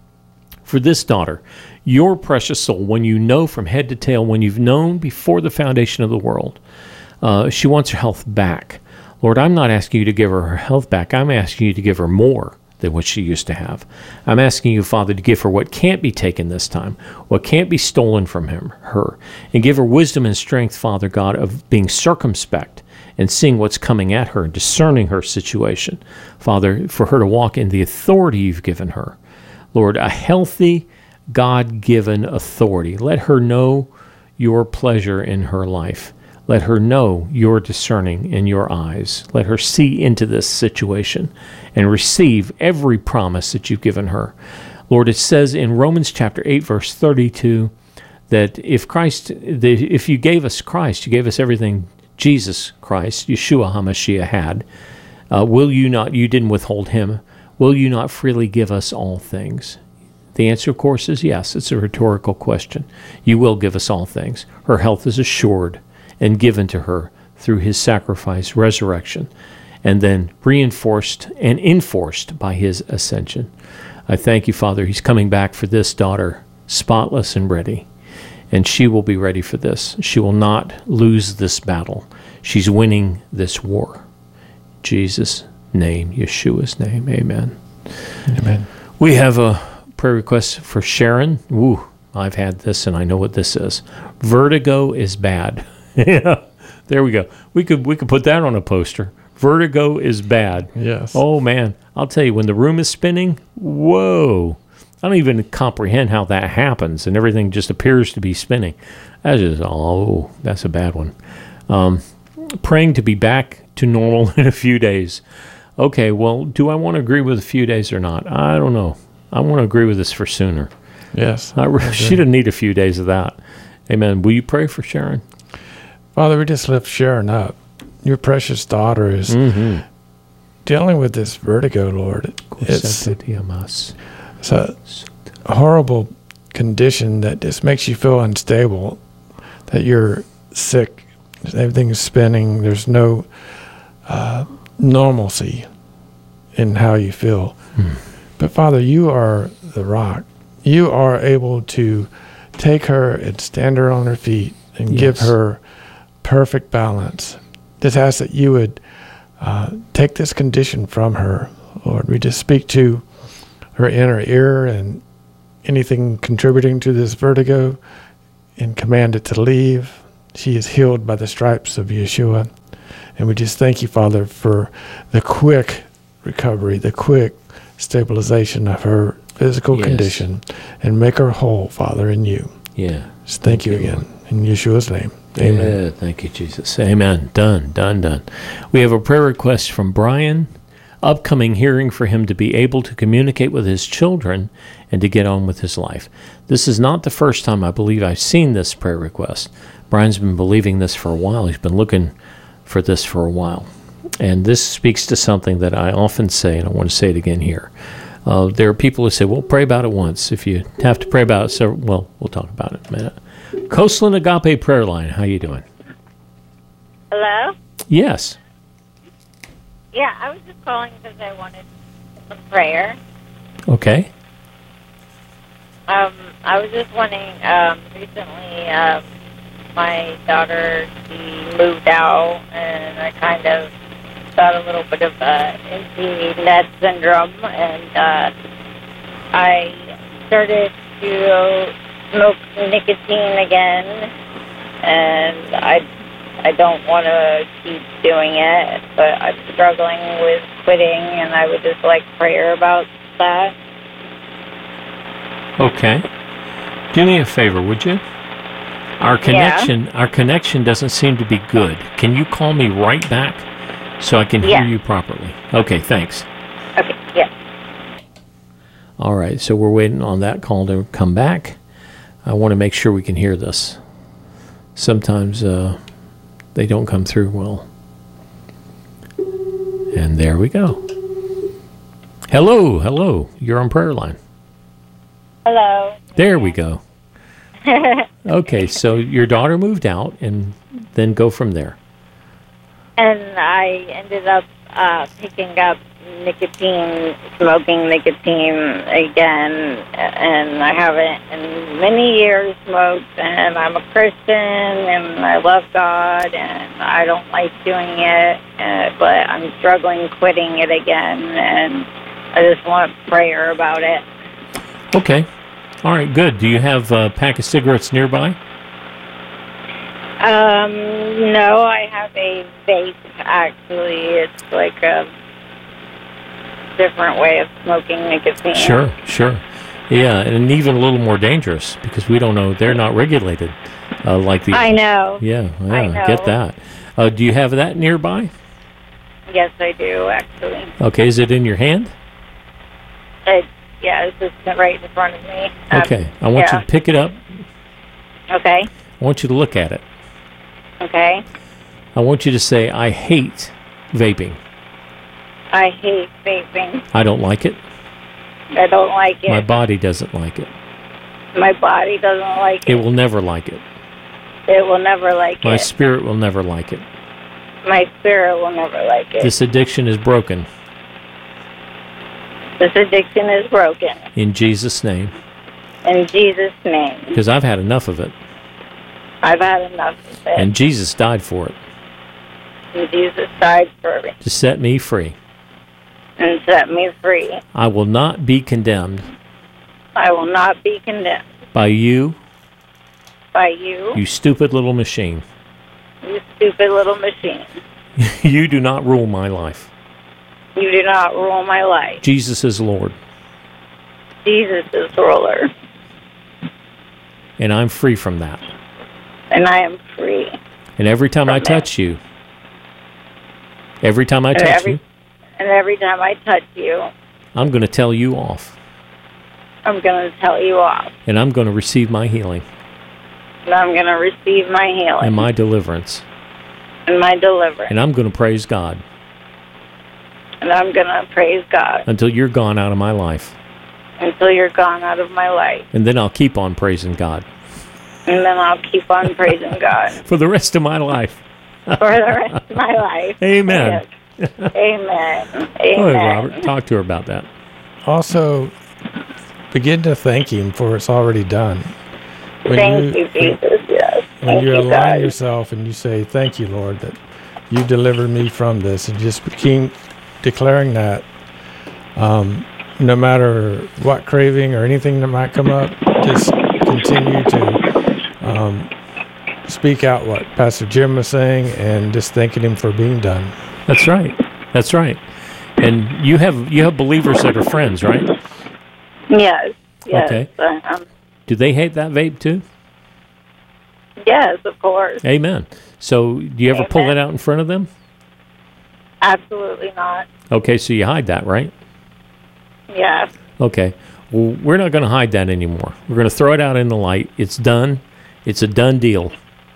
for this daughter, your precious soul, when you know from head to tail, when you've known before the foundation of the world, uh, she wants her health back. Lord, I'm not asking you to give her her health back. I'm asking you to give her more than what she used to have. I'm asking you, Father, to give her what can't be taken this time, what can't be stolen from him, her, and give her wisdom and strength, Father God, of being circumspect and seeing what's coming at her and discerning her situation. Father, for her to walk in the authority you've given her. Lord, a healthy, God-given authority. Let her know your pleasure in her life. Let her know your discerning in your eyes. Let her see into this situation and receive every promise that you've given her. Lord, it says in Romans chapter eight, verse thirty-two, that if Christ, that if you gave us Christ, you gave us everything Jesus Christ, Yeshua HaMashiach had, uh, will you not, you didn't withhold him, will you not freely give us all things? The answer, of course, is yes. It's a rhetorical question. You will give us all things. Her health is assured and given to her through his sacrifice, resurrection, and then reinforced and enforced by his ascension. I thank you, Father. He's coming back for this daughter, spotless and ready, and she will be ready for this. She will not lose this battle. She's winning this war. In Jesus' name, Yeshua's name, amen. Amen. We have a prayer request for Sharon. Ooh, I've had this, and I know what this is. Vertigo is bad. Yeah, there we go. We could we could put that on a poster. Vertigo is bad. Yes. Oh man, I'll tell you, when the room is spinning, whoa! I don't even comprehend how that happens, and everything just appears to be spinning. That's just oh, that's a bad one. Um, praying to be back to normal in a few days. Okay, well, do I want to agree with a few days or not? I don't know. I want to agree with this for sooner. Yes. I re- she didn't need a few days of that. Amen. Will you pray for Sharon? Father, we just lift Sharon up. Your precious daughter is Mm-hmm. dealing with this vertigo, Lord. It's, It's it's a horrible condition that just makes you feel unstable, that you're sick, everything is spinning, there's no uh, normalcy in how you feel. Mm. But Father, you are the rock. You are able to take her and stand her on her feet and give Yes. her perfect balance. Just ask that you would uh, take this condition from her. Lord, we just speak to her inner ear and anything contributing to this vertigo and command it to leave. She is healed by the stripes of Yeshua. And we just thank you, Father, for the quick recovery, the quick stabilization of her physical Yes. condition, and make her whole, Father, in you. Yeah. Just thank you again. In Yeshua's name. Amen. Yeah, thank you, Jesus. Amen. Done, done, done. We have a prayer request from Brian. Upcoming hearing for him to be able to communicate with his children and to get on with his life. This is not the first time I believe I've seen this prayer request. Brian's been believing this for a while. He's been looking for this for a while. And this speaks to something that I often say, and I want to say it again here. Uh, there are people who say, well, pray about it once. If you have to pray about it, so, well, we'll talk about it in a minute. Coastland Agape Prayer Line, how you doing? Hello? Yes. Yeah, I was just calling because I wanted some prayer. Okay. Um, I was just wanting, um, recently, um, my daughter, she moved out, and I kind of got a little bit of uh, empty net syndrome, and uh, I started to smoke nicotine again, and I I don't want to keep doing it, but I'm struggling with quitting, and I would just like prayer about that. Okay. Do me a favor, would you? Our connection, our connection doesn't seem to be good. Can you call me right back so I can Yeah. hear you properly? Okay, thanks. Okay, yeah. All right, so we're waiting on that call to come back. I want to make sure we can hear this. Sometimes uh, they don't come through well. And there we go. Hello, hello. You're on prayer line. Hello. There we go. Okay, so your daughter moved out, and then go from there. And I ended up uh, picking up nicotine, smoking nicotine again, and I haven't in many years smoked, and I'm a Christian, and I love God, and I don't like doing it, uh, but I'm struggling quitting it again, and I just want prayer about it. Okay. All right, good. Do you have a pack of cigarettes nearby? Um, no, I have a vape, actually. It's like a different way of smoking nicotine. Sure, sure. Yeah, and even a little more dangerous because we don't know. They're not regulated uh, like the... I know. Yeah, yeah, I know. get that. Uh, do you have that nearby? Yes, I do, actually. Okay, is it in your hand? It, yeah, it's just right in front of me. Um, Okay, I want yeah. you to pick it up. Okay, I want you to look at it. okay. I want you to say, I hate vaping. I hate vaping. I don't like it. I don't like it. My body doesn't like it. My body doesn't like It it. will never like it. It will never like My it. spirit will never like it. My spirit will never like it. This addiction is broken. This addiction is broken. In Jesus' name. In Jesus' name. Because I've had enough of it. I've had enough of it. And Jesus died for it. And Jesus died for me To set me free. and set me free. I will not be condemned I will not be condemned by you, by you, you stupid little machine. you stupid little machine. You do not rule my life. You do not rule my life. Jesus is Lord. Jesus is ruler, And I'm free from that. and I am free. And every time I From touch you, every time I And touch every- you, And every time I touch you, I'm going to tell you off. I'm going to tell you off. And I'm going to receive my healing And I'm going to receive my healing and my deliverance. and my deliverance. And I'm going to praise God And I'm going to praise God until you're gone out of my life. until you're gone out of my life. And then I'll keep on praising God And then I'll keep on praising God for the rest of my life. for the rest of my life. Amen. Yes. Amen. Go ahead, Amen. Robert. Talk to her about that. Also, begin to thank Him for it's already done. When Thank you, Jesus. Yes. When Thank you you, align God. yourself and you say, thank you, Lord, that you delivered me from this, and just keep declaring that. Um, no matter what craving or anything that might come up, just continue to um, speak out what Pastor Jim was saying, and just thanking him for being done. That's right. That's right. And you have you have believers that are friends, right? Yes. Yes. Okay. Um, Do they hate that vape too? yes, of course. Amen. So do you ever pull Amen. it out in front of them? Absolutely not. Okay, so you hide that, right? Yeah. Okay. Well, we're not going to hide that anymore. We're going to throw it out in the light. It's done. It's a done deal.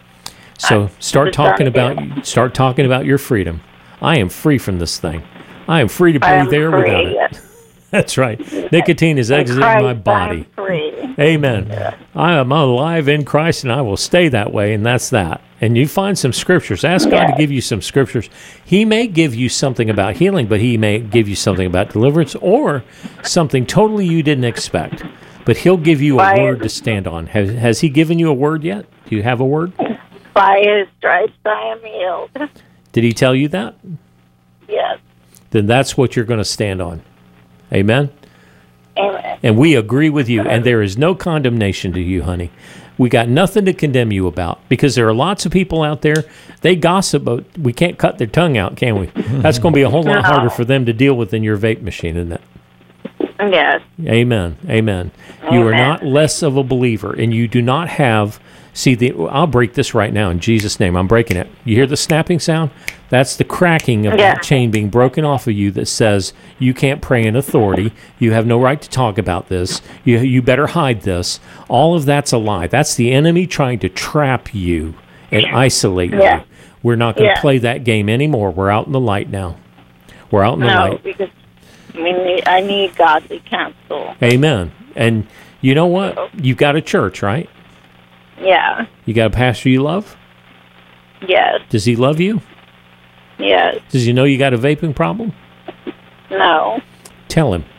So start It's a done talking about deal. start talking about your freedom. I am free from this thing. I am free to I am breathe air free. without it. That's right. Nicotine is In exiting Christ, my body. I'm free. Amen. I am alive in Christ, and I will stay that way, and that's that. And you find some scriptures. Ask God to Yes. give you some scriptures. He may give you something about healing, but he may give you something about deliverance or something totally you didn't expect. But he'll give you a By word to his- stand on. Has, has he given you a word yet? Do you have a word? By his stripes I am healed. Did he tell you that? Yes. Then that's what you're going to stand on. Amen? Amen. And we agree with you, and there is no condemnation to you, honey. We got nothing to condemn you about, because there are lots of people out there, they gossip, but we can't cut their tongue out, can we? That's going to be a whole lot No. harder for them to deal with than your vape machine, isn't it? Yes. Amen. Amen. You are Amen. not less of a believer, and you do not have. See, the, I'll break this right now in Jesus' name. I'm breaking it. You hear the snapping sound? That's the cracking of Yeah. that chain being broken off of you that says you can't pray in authority. You have no right to talk about this. You, you better hide this. All of that's a lie. That's the enemy trying to trap you and isolate Yeah. you. We're not going to Yeah. play that game anymore. We're out in the light now. We're out in the No, light. because we need, I need godly counsel. Amen. And you know what? You've got a church, right? Yeah. You got a pastor you love? Yes. Does he love you? Yes. Does he know you got a vaping problem? No. Tell him.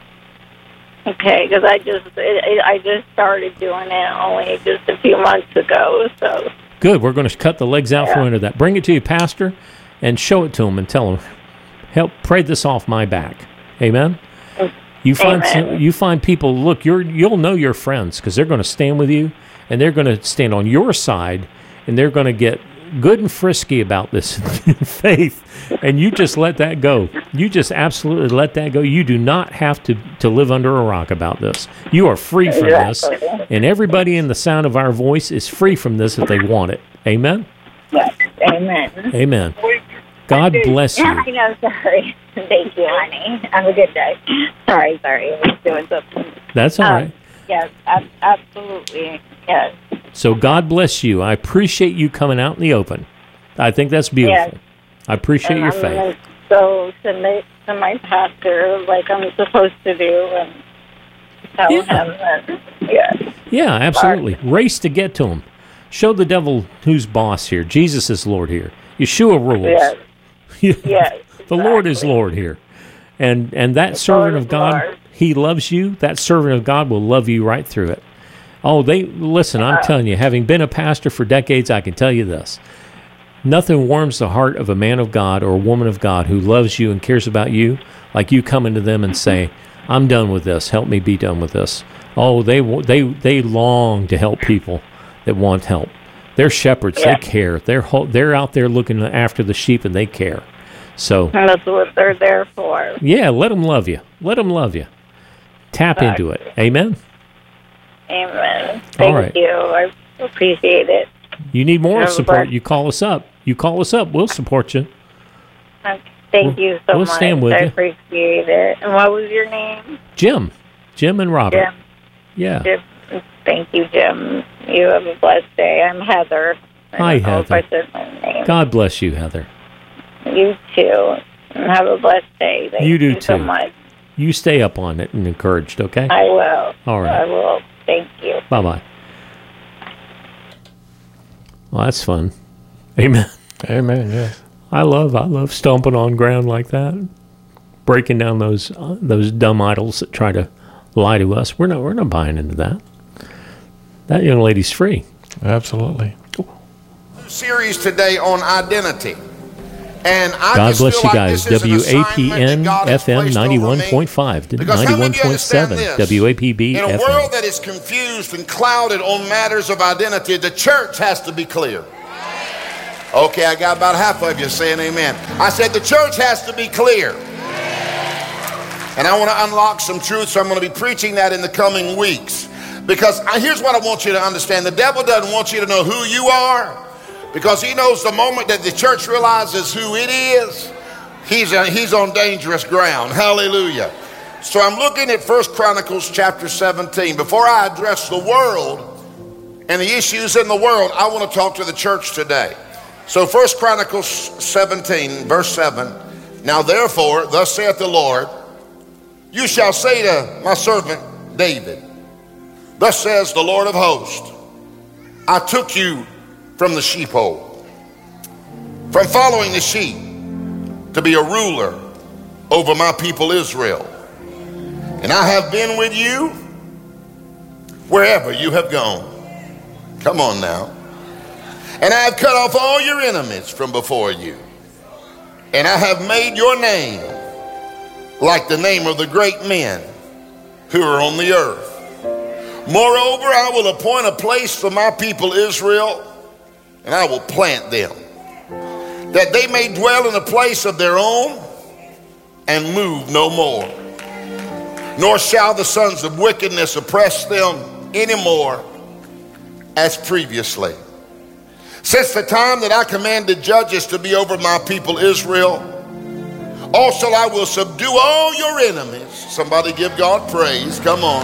Okay, because I just it, it, I just started doing it only just a few months ago. So Good. We're going to cut the legs out from Yeah. under that. Bring it to your pastor and show it to him and tell him, help pray this off my back. Amen. You find Amen. some, you find people. Look, you're you'll know your friends because they're going to stand with you and they're going to stand on your side and they're going to get good and frisky about this faith, and you just let that go. You just absolutely let that go. You do not have to, to live under a rock about this. You are free from Exactly. this, and everybody in the sound of our voice is free from this if they want it. Amen? yes. Amen. Amen. God bless you. I know, sorry. Thank you, honey. Have a good day. Sorry, sorry. I was doing something. That's all Um, right. Yes, ab- absolutely. Yes. So God bless you. I appreciate you coming out in the open. I think that's beautiful. Yes. I appreciate And your I'm faith. going to go submit to my pastor like I'm supposed to do and tell Yeah. him that, yes. Yeah, absolutely. Race to get to him. Show the devil who's boss here. Jesus is Lord here. Yeshua rules. Yes. Yes. The Lord is exactly. Lord here. And and that servant Lord of is God, Lord. he loves you. That servant of God will love you right through it. Oh, they listen, I'm telling you, having been a pastor for decades, I can tell you this. Nothing warms the heart of a man of God or a woman of God who loves you and cares about you like you coming to them and say, I'm done with this. Help me be done with this. Oh, they they they long to help people that want help. They're shepherds. Yeah. They care. They're ho- they're out there looking after the sheep and they care. So, And that's what they're there for. yeah, let them love you. Let them love you. Tap into it. Amen. Amen. Thank right. you. I appreciate it. You need more Have a support. blessed- You call us up. You call us up. We'll support you. Um, Thank We'll- you so we'll much. stand with I you. appreciate it. And what was your name? Jim. Jim and Robert. Jim. Yeah. Jim. Thank you, Jim. You have a blessed day. I'm Heather. I Hi, don't know if Heather. I said my name. God bless you, Heather. You too. And have a blessed day. Thank You do you so too. much. You stay up on it and encouraged, okay? I will. All right. I will. Thank you. Bye-bye. Well, that's fun. Amen. Amen. Yes. I love I love stomping on ground like that, breaking down those uh, those dumb idols that try to lie to us. We're not we're not buying into that. That young lady's free. Absolutely. Series today on identity. And I God just bless feel you like guys. this is an W A P assignment N that God has F M placed over ninety-one me. point five, Because how many ninety-one of you point understand seven, this? W A P B In a F world M. that is confused and clouded on matters of identity, the church has to be clear. Okay, I got about half of you saying amen. I said the church has to be clear. And I want to unlock some truth, so I'm going to be preaching that in the coming weeks. Because I, here's what I want you to understand. The devil doesn't want you to know who you are, because he knows the moment that the church realizes who it is, he's, a, he's on dangerous ground. Hallelujah. So I'm looking at First Chronicles chapter seventeen. Before I address the world and the issues in the world, I want to talk to the church today. So First Chronicles seventeen, verse seven. Now therefore, thus saith the Lord, you shall say to my servant David, thus says the Lord of hosts, I took you from the sheepfold, from following the sheep, to be a ruler over my people Israel. And I have been with you wherever you have gone. Come on now. And I have cut off all your enemies from before you. And I have made your name like the name of the great men who are on the earth. Moreover, I will appoint a place for my people Israel, and I will plant them, that they may dwell in a place of their own and move no more. Nor shall the sons of wickedness oppress them any more as previously. Since the time that I commanded judges to be over my people Israel, also I will subdue all your enemies. Somebody give God praise. Come on.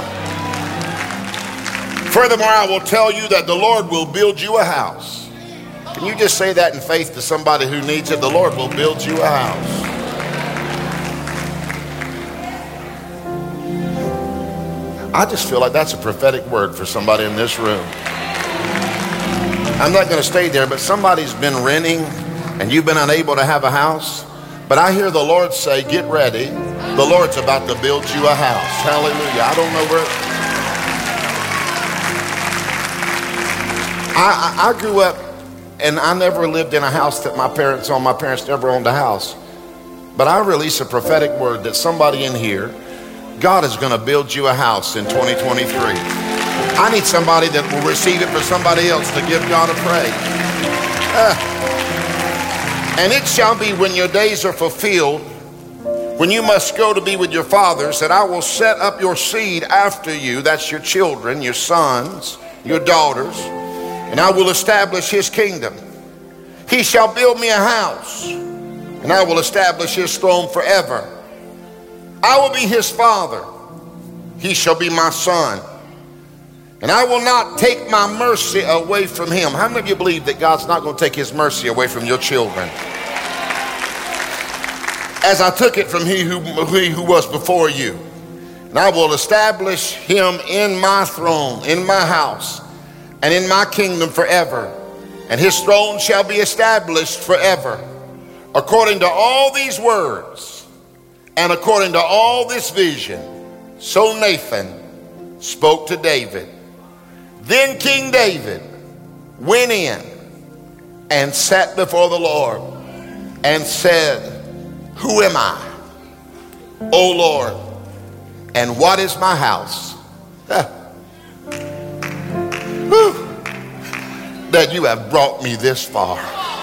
Furthermore, I will tell you that the Lord will build you a house. Can you just say that in faith to somebody who needs it? The Lord will build you a house. I just feel like that's a prophetic word for somebody in this room. I'm not going to stay there, but somebody's been renting and you've been unable to have a house. But I hear the Lord say, get ready. The Lord's about to build you a house. Hallelujah. I don't know where. I, I, I grew up and I never lived in a house that my parents owned. My parents never owned a house. But I release a prophetic word that somebody in here, God is going to build you a house in twenty twenty-three. I need somebody that will receive it for somebody else to give God a praise. Uh. And it shall be when your days are fulfilled, when you must go to be with your fathers, that I will set up your seed after you. That's your children, your sons, your daughters. And I will establish his kingdom. He shall build me a house, and I will establish his throne forever. I will be his father. He shall be my son. And I will not take my mercy away from him. How many of you believe that God's not going to take his mercy away from your children? As I took it from he who, he who was before you. And I will establish him in my throne, in my house, and in my kingdom forever. And his throne shall be established forever. According to all these words, and according to all this vision, so Nathan spoke to David. Then King David went in and sat before the Lord and said, who am I, O Lord, and what is my house? Whew, that you have brought me this far.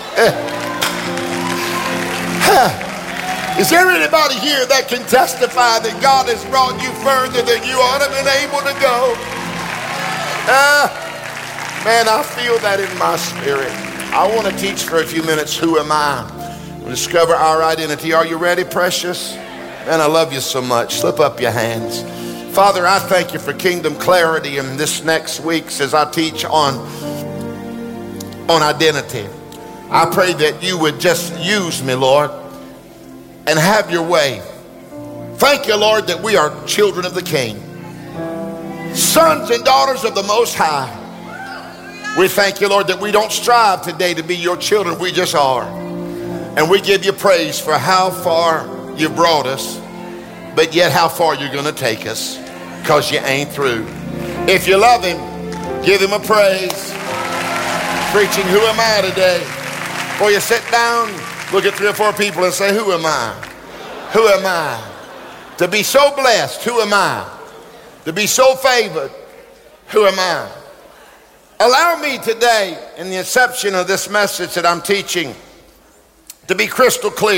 Is there anybody here that can testify that God has brought you further than you ought to have been able to go? Uh, man, I feel that in my spirit. I want to teach for a few minutes, who am I? We'll discover our identity. Are you ready, precious? Man, I love you so much. Slip up your hands. Father, I thank you for kingdom clarity in this next week as I teach on, on identity. I pray that you would just use me, Lord, and have your way. Thank you, Lord, that we are children of the King, sons and daughters of the Most High. We thank you, Lord, that we don't strive today to be your children. We just are. And we give you praise for how far you brought us, but yet how far you're going to take us, because you ain't through. If you love him, give him a praise. Preaching, who am I today? Before you sit down, Look at three or four people and say, who am I? Who am I? To be so blessed, who am I? To be so favored, who am I? Allow me today, in the inception of this message that I'm teaching, to be crystal clear.